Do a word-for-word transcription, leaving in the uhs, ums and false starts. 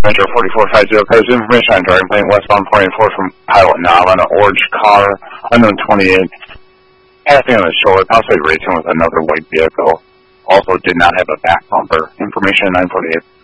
Metro forty-four fifty, cause information on driving plane westbound forty-four from Pilot Knob on an orange car, unknown twenty-eight, passing on the shoulder, possibly racing with another white vehicle. Also did not have a back bumper. Information nine forty-eight.